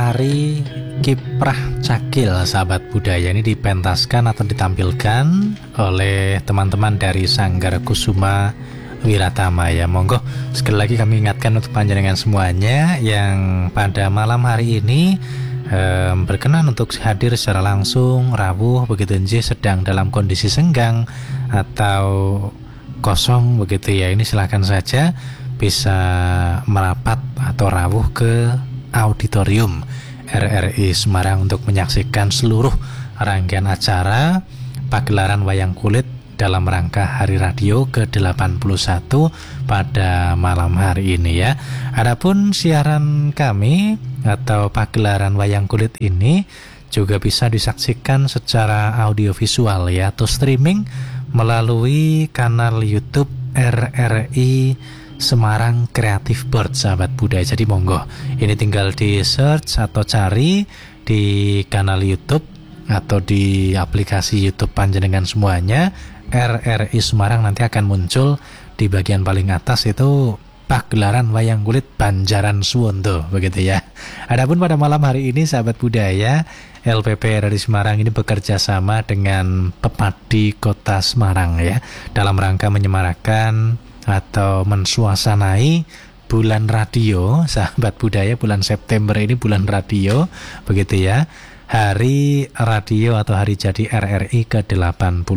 tari Kiprah Cakil, sahabat budaya, ini dipentaskan atau ditampilkan oleh teman-teman dari Sanggar Kusuma Wiratama ya. Monggo sekali lagi kami ingatkan untuk panjenengan semuanya yang pada malam hari ini berkenan untuk hadir secara langsung, rawuh begitu nggih, sedang dalam kondisi senggang atau kosong begitu ya. Ini silakan saja bisa merapat atau rawuh ke auditorium RRI Semarang untuk menyaksikan seluruh rangkaian acara pagelaran wayang kulit dalam rangka Hari Radio ke-81 pada malam hari ini ya. Adapun siaran kami atau pagelaran wayang kulit ini juga bisa disaksikan secara audiovisual ya, atau streaming melalui kanal YouTube RRI Semarang Creative Board, sahabat budaya. Jadi monggo, ini tinggal di search atau cari di kanal YouTube atau di aplikasi YouTube panjenengan semuanya RRI Semarang, nanti akan muncul di bagian paling atas itu pagelaran wayang kulit Banjaran Suwondo begitu ya. Adapun pada malam hari ini sahabat budaya, LPP RRI Semarang ini bekerja sama dengan Pepadi Kota Semarang ya, dalam rangka menyemarakan atau mensuasanai bulan radio, sahabat budaya. Bulan September ini bulan radio begitu ya, Hari Radio atau Hari Jadi RRI ke-81.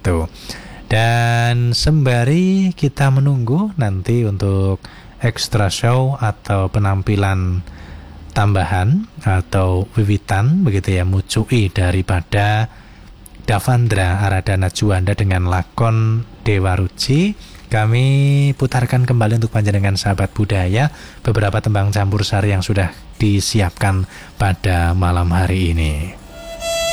Dan sembari kita menunggu nanti untuk extra show atau penampilan tambahan atau wiwitan begitu ya, mucui daripada Davandra Aradana Juanda dengan lakon Dewa Ruci, kami putarkan kembali untuk panjenengan sahabat budaya beberapa tembang campur sari yang sudah disiapkan pada malam hari ini.